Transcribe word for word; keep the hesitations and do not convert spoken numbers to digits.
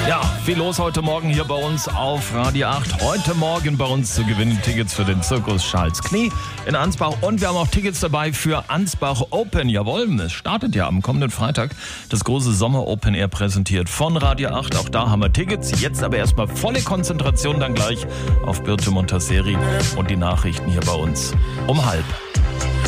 Ja, viel los heute Morgen hier bei uns auf Radio acht. Heute Morgen bei uns zu gewinnen Tickets für den Zirkus Charles Knie in Ansbach. Und wir haben auch Tickets dabei für Ansbach Open. Jawohl, es startet ja am kommenden Freitag das große Sommer Open Air präsentiert von Radio acht. Auch da haben wir Tickets. Jetzt aber erstmal volle Konzentration dann gleich auf Birte Montasseri und die Nachrichten hier bei uns um halb.